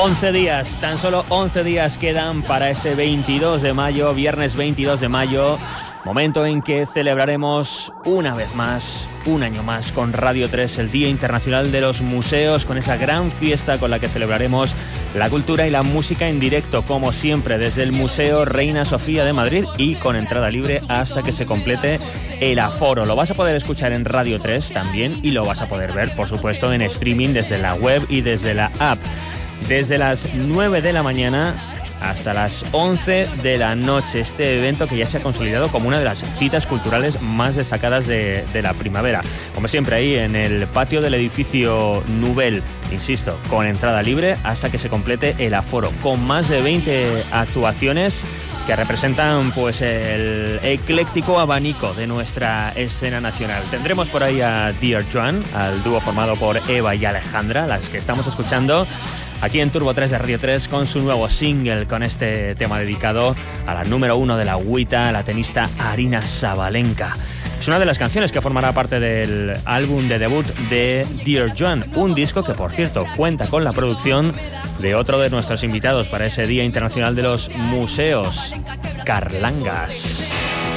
11 días, tan solo 11 días quedan para ese 22 de mayo, viernes 22 de mayo, momento en que celebraremos una vez más, un año más, con Radio 3, el Día Internacional de los Museos, con esa gran fiesta con la que celebraremos la cultura y la música en directo, como siempre, desde el Museo Reina Sofía de Madrid y con entrada libre hasta que se complete el aforo. Lo vas a poder escuchar en Radio 3 también y lo vas a poder ver, por supuesto, en streaming desde la web y desde la app. Desde las 9 de la mañana hasta las 11 de la noche, este evento que ya se ha consolidado como una de las citas culturales más destacadas de la primavera. Como siempre, ahí en el patio del edificio Nubel, insisto, con entrada libre hasta que se complete el aforo, con más de 20 actuaciones que representan pues el ecléctico abanico de nuestra escena nacional. Tendremos por ahí a Dear Joan, al dúo formado por Eva y Alejandra, las que estamos escuchando aquí en Turbo 3 de Radio 3 con su nuevo single, con este tema dedicado a la número 1 de la agüita, la tenista Arina Sabalenka. Es una de las canciones que formará parte del álbum de debut de Dear Joan, un disco que, por cierto, cuenta con la producción de otro de nuestros invitados para ese Día Internacional de los Museos, Carlangas.